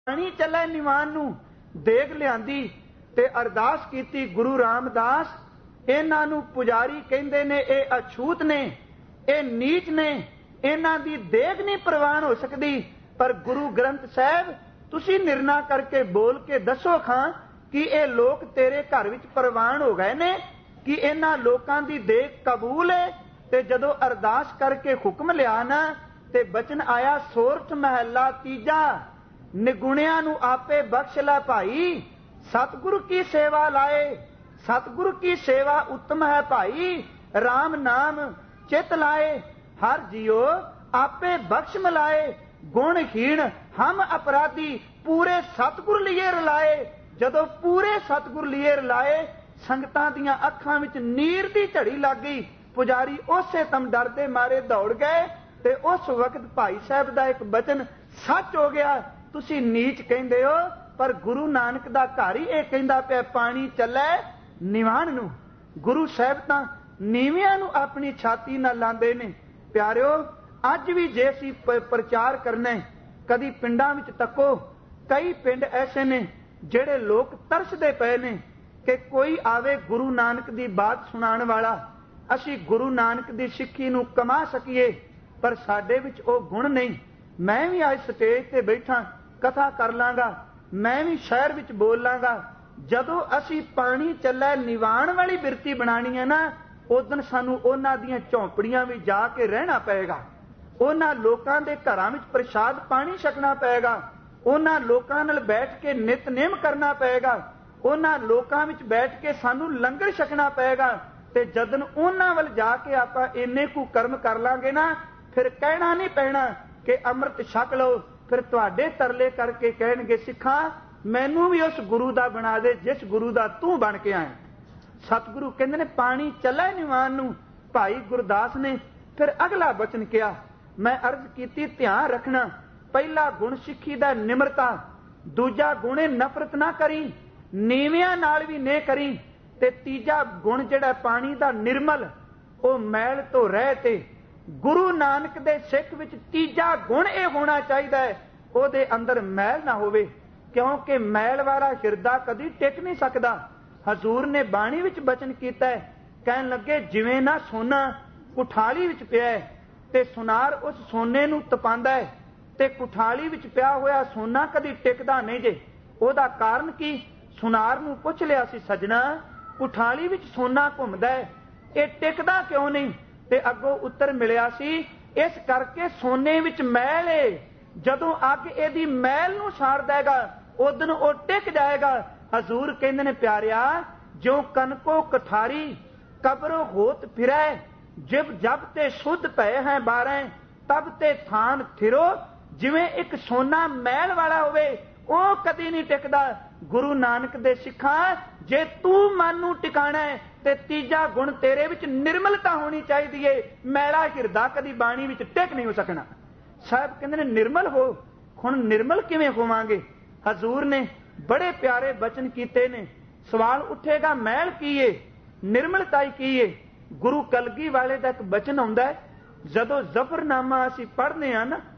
ਪਾਣੀ ਚੱਲੇ ਨਿਵਾਨ ਨੂੰ ਦੇਗ ਲਿਆਂਦੀ ਤੇ ਅਰਦਾਸ ਕੀਤੀ। ਗੁਰੂ ਰਾਮਦਾਸ ਇਹਨਾਂ ਨੂੰ ਪੁਜਾਰੀ ਕਹਿੰਦੇ ਨੇ ਇਹ ਅਛੂਤ ਨੇ, ਇਹ ਨੀਚ ਨੇ, ਇਹਨਾਂ ਦੀ ਦੇਗ ਨਹੀਂ ਪ੍ਰਵਾਨ ਹੋ ਸਕਦੀ। ਪਰ ਗੁਰੂ ਗ੍ਰੰਥ ਸਾਹਿਬ ਤੁਸੀਂ ਨਿਰਣਾ ਕਰਕੇ ਬੋਲ ਕੇ ਦੱਸੋ ਖਾਂ ਕਿ ਇਹ ਲੋਕ ਤੇਰੇ ਘਰ ਵਿੱਚ ਪ੍ਰਵਾਨ ਹੋ ਗਏ ਨੇ, ਕਿ ਇਹਨਾਂ ਲੋਕਾਂ ਦੀ ਦੇਗ ਕਬੂਲ ਹੈ। ਤੇ ਜਦੋਂ ਅਰਦਾਸ ਕਰਕੇ ਹੁਕਮ ਲਿਆ ਨਾ ਤੇ ਬਚਨ ਆਇਆ ਸੋਰਠ ਮਹੱਲਾ ਤੀਜਾ, ਨਿਗੁਣਿਆਂ ਨੂੰ ਆਪੇ ਬਖਸ਼ ਲੈ ਭਾਈ, ਸਤਿਗੁਰੂ ਕੀ ਸੇਵਾ ਲਾਏ। ਸਤਿਗੁਰੂ ਕੀ ਸੇਵਾ ਉੱਤਮ ਹੈ ਭਾਈ, ਰਾਮ ਨਾਮ ਚਿਤ ਲਾਏ। ਹਰ ਜਿਉ ਆਪੇ ਬਖਸ਼ ਮਿਲਾਏ, ਗੁਣਹੀਣ ਹਮ ਅਪਰਾਧੀ, ਪੂਰੇ ਸਤਿਗੁਰ ਲਿਏ ਰਲਾਏ। ਜਦੋਂ ਪੂਰੇ ਸਤਿਗੁਰ ਲਿਏ ਰਲਾਏ, ਸੰਗਤਾਂ ਦੀਆਂ ਅੱਖਾਂ ਵਿੱਚ ਨੀਰ ਦੀ ਝੜੀ ਲੱਗ ਗਈ। ਪੁਜਾਰੀ ਉਸੇ ਤਮ ਡਰਦੇ ਮਾਰੇ ਦੌੜ ਗਏ ਤੇ ਉਸ ਵਕਤ ਭਾਈ ਸਾਹਿਬ ਦਾ ਇੱਕ ਬਚਨ ਸੱਚ ਹੋ ਗਿਆ। ਤੁਸੀਂ ਨੀਚ ਕਹਿੰਦੇ ਹੋ, ਪਰ ਗੁਰੂ ਨਾਨਕ ਦਾ ਘਰ ਹੀ ਇਹ ਕਹਿੰਦਾ ਪਿਆ ਪਾਣੀ ਚੱਲੇ ਨਿਵਾਨ ਨੂੰ। ਗੁਰੂ ਸਾਹਿਬ ਤਾਂ ਨੀਵਿਆਂ ਨੂੰ ਆਪਣੀ ਛਾਤੀ ਨਾਲ ਲਾਉਂਦੇ ਨੇ। ਪਿਆਰਿਓ, ਅੱਜ ਵੀ ਜੇ ਅਸੀਂ ਪ੍ਰਚਾਰ ਕਰਨਾ, ਕਦੀ ਪਿੰਡਾਂ ਵਿੱਚ ਤੱਕੋ, ਕਈ ਪਿੰਡ ਐਸੇ ਨੇ ਜਿਹੜੇ ਲੋਕ ਤਰਸਦੇ ਪਏ ਨੇ ਕਿ ਕੋਈ ਆਵੇ ਗੁਰੂ ਨਾਨਕ ਦੀ ਬਾਤ ਸੁਣਾਉਣ ਵਾਲਾ, ਅਸੀਂ ਗੁਰੂ ਨਾਨਕ ਦੀ ਸਿੱਖੀ ਨੂੰ ਕਮਾ ਸਕੀਏ, ਪਰ ਸਾਡੇ ਵਿੱਚ ਉਹ ਗੁਣ ਨਹੀਂ। ਮੈਂ ਵੀ ਅੱਜ ਸਟੇਜ ਤੇ ਬੈਠਾ ਕਥਾ ਕਰ ਲਾਂਗਾ, ਮੈਂ ਵੀ ਸ਼ਹਿਰ ਵਿੱਚ ਬੋਲ ਲਾਂਗਾ। ਜਦੋਂ ਅਸੀਂ ਪਾਣੀ ਚੱਲੇ ਨਿਵਾਣ ਵਾਲੀ ਬਿਰਤੀ ਬਣਾਣੀ ਹੈ ਨਾ, ਉਦੋਂ ਸਾਨੂੰ ਉਹਨਾਂ ਦੀਆਂ ਝੌਂਪੜੀਆਂ ਵਿੱਚ ਜਾ ਕੇ ਰਹਿਣਾ ਪਏਗਾ, ਉਹਨਾਂ ਲੋਕਾਂ ਦੇ ਘਰਾਂ ਵਿੱਚ ਪ੍ਰਸ਼ਾਦ ਪਾਣੀ ਛਕਣਾ ਪਏਗਾ, ਉਹਨਾਂ ਲੋਕਾਂ ਨਾਲ ਬੈਠ ਕੇ ਨਿਤਨੇਮ ਕਰਨਾ ਪਏਗਾ, ਉਹਨਾਂ ਲੋਕਾਂ ਵਿੱਚ ਬੈਠ ਕੇ ਸਾਨੂੰ ਲੰਗਰ ਛਕਣਾ ਪਏਗਾ। ਤੇ ਜਦੋਂ ਉਹਨਾਂ ਵੱਲ ਜਾ ਕੇ ਆਪਾਂ ਇੰਨੇ ਕੁ ਕਰਮ ਕਰ ਲਾਂਗੇ ਨਾ, ਫਿਰ ਕਹਿਣਾ ਨਹੀਂ ਪੈਣਾ ਕਿ ਅੰਮ੍ਰਿਤ ਛਕ ਲਓ। ਫਿਰ ਤੁਹਾਡੇ ਤਰਲੇ ਕਰਕੇ ਕਹਿਣਗੇ ਸਿੱਖਾਂ ਮੈਨੂੰ ਵੀ ਉਸ ਗੁਰੂ ਦਾ ਬਣਾ ਦੇ ਜਿਸ ਗੁਰੂ ਦਾ ਤੂੰ ਬਣ ਕੇ ਆਇਆ। ਸਤਿਗੁਰੂ ਕਹਿੰਦੇ ਨੇ ਪਾਣੀ ਚੱਲੇ ਨਿਵਾਨ ਨੂੰ। ਭਾਈ ਗੁਰਦਾਸ ਨੇ ਫਿਰ ਅਗਲਾ ਬਚਨ ਕਿਹਾ, ਮੈਂ ਅਰਜ਼ ਕੀਤੀ ਧਿਆਨ ਰੱਖਣਾ, ਪਹਿਲਾ ਗੁਣ ਸਿੱਖੀ ਦਾ ਨਿਮਰਤਾ, ਦੂਜਾ ਗੁਣ ਨਫ਼ਰਤ ਨਾ ਕਰੀ, ਨੀਵਿਆਂ ਨਾਲ ਵੀ ਨੇ ਕਰੀ, ਤੇ ਤੀਜਾ ਗੁਣ ਜਿਹੜਾ ਪਾਣੀ ਦਾ ਨਿਰਮਲ, ਉਹ ਮੈਲ ਤੋਂ ਰਹਿਤ। ਗੁਰੂ ਨਾਨਕ ਦੇ ਸਿੱਖ ਵਿੱਚ ਤੀਜਾ ਗੁਣ ਇਹ ਹੋਣਾ ਚਾਹੀਦਾ ਹੈ, ਉਹਦੇ ਅੰਦਰ ਮੈਲ ਨਾ ਹੋਵੇ, ਕਿਉਂਕਿ ਮੈਲ ਵਾਲਾ ਹਿਰਦਾ ਕਦੀ ਟਿਕ ਨਹੀਂ ਸਕਦਾ। ਹਜ਼ੂਰ ਨੇ ਬਾਣੀ ਵਿੱਚ ਬਚਨ ਕੀਤਾ ਹੈ, ਕਹਿਣ ਲੱਗੇ ਜਿਵੇਂ ਨਾ ਸੋਨਾ ਕੁਠਾਲੀ ਵਿੱਚ ਪਿਆ ਹੈ ਤੇ ਸੁਨਾਰ ਉਸ ਸੋਨੇ ਨੂੰ ਤਪਾਉਂਦਾ ਹੈ, ਤੇ ਕੁਠਾਲੀ ਵਿੱਚ ਪਿਆ ਹੋਇਆ ਸੋਨਾ ਕਦੀ ਟਿਕਦਾ ਨਹੀਂ ਜੇ। ਉਹਦਾ ਕਾਰਨ ਕੀ? ਸੁਨਾਰ ਨੂੰ ਪੁੱਛ ਲਿਆ ਸੀ, ਸੱਜਣਾ ਕੁਠਾਲੀ ਵਿੱਚ ਸੋਨਾ ਘੁੰਮਦਾ ਹੈ, ਇਹ ਟਿਕਦਾ ਕਿਉਂ ਨਹੀਂ? ਤੇ ਅੱਗੋਂ ਉੱਤਰ ਮਿਲਿਆ ਸੀ, ਇਸ ਕਰਕੇ ਸੋਨੇ ਵਿੱਚ ਮੈਲ ਏ, ਜਦੋਂ ਅੱਗ ਇਹਦੀ ਮੈਲ ਨੂੰ ਸਾੜ ਦੇਗਾ ਉਦੋਂ ਉਹ ਟਿਕ ਜਾਏਗਾ। ਹਜ਼ੂਰ ਕਹਿੰਦੇ ਨੇ ਪਿਆਰਿਆ, ਜੋ ਕਨਕੋ ਕਠਾਰੀ ਕਬਰੋ ਹੋਤ ਫਿਰੈ, ਜਿਬ ਜਬ ਤੇ ਸ਼ੁੱਧ ਪਏ ਹੈ ਬਾਰੇ, ਤਬ ਤੇ ਥਾਨ ਥਿਰੋ। ਜਿਵੇਂ ਇੱਕ ਸੋਨਾ ਮੈਲ ਵਾਲਾ ਹੋਵੇ ਉਹ ਕਦੀ ਨਹੀਂ ਟਿਕਦਾ। ਗੁਰੂ ਨਾਨਕ ਦੇ ਸਿੱਖਾਂ, ਜੇ ਤੂੰ ਮਨ ਨੂੰ ਟਿਕਾਣਾ ਹੈ ਤੇ ਤੀਜਾ ਗੁਣ ਤੇਰੇ ਵਿੱਚ ਨਿਰਮਲਤਾ ਹੋਣੀ ਚਾਹੀਦੀ ਹੈ। ਮੈਲਾ ਹਿਰਦਾ ਕਦੀ ਬਾਣੀ ਵਿੱਚ ਟਿਕ ਨਹੀਂ ਹੋ ਸਕਣਾ। ਸਾਹਿਬ ਕਹਿੰਦੇ ਨੇ ਨਿਰਮਲ ਹੋ। ਹੁਣ ਨਿਰਮਲ ਕਿਵੇਂ ਹੋਵਾਂਗੇ? ਹਜ਼ੂਰ ਨੇ ਬੜੇ ਪਿਆਰੇ ਬਚਨ ਕੀਤੇ ਨੇ। ਸਵਾਲ ਉੱਠੇਗਾ ਮੈਲ ਕੀ ਏ, ਨਿਰਮਲਤਾ ਕੀ ਏ? ਗੁਰੂ ਕਲਗੀ ਵਾਲੇ ਦਾ ਇੱਕ ਬਚਨ ਆਉਂਦਾ ਹੈ, ਜਦੋਂ ਜ਼ਫਰਨਾਮਾ ਅਸੀਂ ਪੜ੍ਹਨੇ ਆ ਨਾ,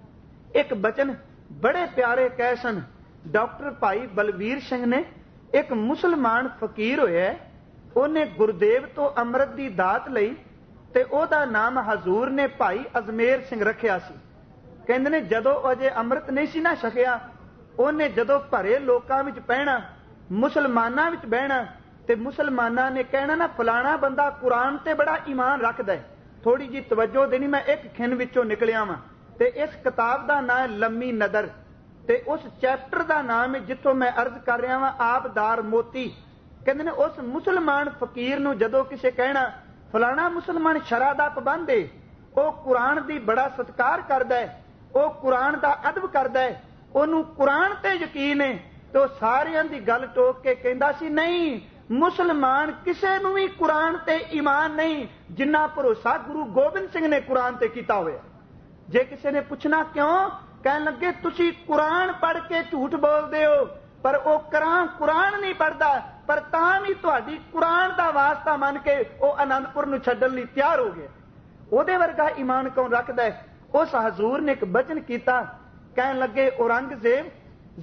ਇੱਕ ਬਚਨ ਬੜੇ ਪਿਆਰੇ ਕਹੇ ਸਨ। ਡਾਕਟਰ ਭਾਈ ਬਲਵੀਰ ਸਿੰਘ ਨੇ, ਇੱਕ ਮੁਸਲਮਾਨ ਫਕੀਰ ਹੋਇਆ, ਉਹਨੇ ਗੁਰਦੇਵ ਤੋਂ ਅੰਮ੍ਰਿਤ ਦੀ ਦਾਤ ਲਈ ਤੇ ਉਹਦਾ ਨਾਮ ਹਜ਼ੂਰ ਨੇ ਭਾਈ ਅਜਮੇਰ ਸਿੰਘ ਰੱਖਿਆ ਸੀ। ਕਹਿੰਦੇ ਨੇ ਜਦੋਂ ਅਜੇ ਅੰਮ੍ਰਿਤ ਨਹੀਂ ਸੀ ਨਾ ਛਕਿਆ, ਉਹਨੇ ਜਦੋਂ ਭਰੇ ਲੋਕਾਂ ਵਿੱਚ ਬਹਿਣਾ, ਮੁਸਲਮਾਨਾਂ ਵਿੱਚ ਬਹਿਣਾ, ਤੇ ਮੁਸਲਮਾਨਾਂ ਨੇ ਕਹਿਣਾ ਨਾ ਫਲਾਣਾ ਬੰਦਾ ਕੁਰਾਨ ਤੇ ਬੜਾ ਈਮਾਨ ਰੱਖਦਾ ਹੈ, ਥੋੜੀ ਜੀ ਤਵੱਜੋ ਦੇਣੀ। ਮੈਂ ਇੱਕ ਖਿੰਨ ਵਿੱਚੋਂ ਨਿਕਲਿਆ ਵਾਂ, ਤੇ ਇਸ ਕਿਤਾਬ ਦਾ ਨਾਮ ਹੈ ਲੰਮੀ ਨਦਰ, ਤੇ ਉਸ ਚੈਪਟਰ ਦਾ ਨਾਮ ਹੈ ਜਿੱਥੋਂ ਮੈਂ ਅਰਜ਼ ਕਰ ਰਿਹਾ ਵਾਂ ਆਬਦਾਰ ਮੋਤੀ। ਕਹਿੰਦੇ ਨੇ ਉਸ ਮੁਸਲਮਾਨ ਫਕੀਰ ਨੂੰ ਜਦੋਂ ਕਿਸੇ ਕਹਿਣਾ ਫਲਾਣਾ ਮੁਸਲਮਾਨ ਸ਼ਰਅ ਦਾ ਪਾਬੰਦ ਹੈ, ਉਹ ਕੁਰਾਨ ਦੀ ਬੜਾ ਸਤਿਕਾਰ ਕਰਦਾ ਹੈ, ਉਹ ਕੁਰਾਨ ਦਾ ਅਦਬ ਕਰਦਾ ਹੈ, ਉਹਨੂੰ ਕੁਰਾਨ ਤੇ ਯਕੀਨ ਹੈ, ਤੇ ਉਹ ਸਾਰਿਆਂ ਦੀ ਗੱਲ ਟੋਕ ਕੇ ਕਹਿੰਦਾ ਸੀ ਨਹੀਂ, ਮੁਸਲਮਾਨ ਕਿਸੇ ਨੂੰ ਵੀ ਕੁਰਾਨ ਤੇ ਈਮਾਨ ਨਹੀਂ ਜਿੰਨਾ ਭਰੋਸਾ ਗੁਰੂ ਗੋਬਿੰਦ ਸਿੰਘ ਨੇ ਕੁਰਾਨ ਤੇ ਕੀਤਾ ਹੋਇਆ। ਜੇ ਕਿਸੇ ਨੇ ਪੁੱਛਣਾ ਕਿਉਂ, ਕਹਿਣ ਲੱਗੇ ਤੁਸੀਂ ਕੁਰਾਨ ਪੜ੍ਹ ਕੇ ਝੂਠ ਬੋਲਦੇ ਹੋ, ਪਰ ਉਹ ਕੁਰਾਨ ਨਹੀਂ ਪੜ੍ਹਦਾ, ਪਰ ਤਾਂ ਵੀ ਤੁਹਾਡੀ ਕੁਰਾਨ ਦਾ ਵਾਸਤਾ ਮੰਨ ਕੇ ਉਹ ਆਨੰਦਪੁਰ ਨੂੰ ਛੱਡਣ ਲਈ ਤਿਆਰ ਹੋ ਗਿਆ। ਉਹਦੇ ਵਰਗਾ ਈਮਾਨ ਕੌਣ ਰੱਖਦਾ ਹੈ? ਉਸ ਹਜ਼ੂਰ ਨੇ ਇੱਕ ਬਚਨ ਕੀਤਾ, ਕਹਿਣ ਲੱਗੇ ਔਰੰਗਜ਼ੇਬ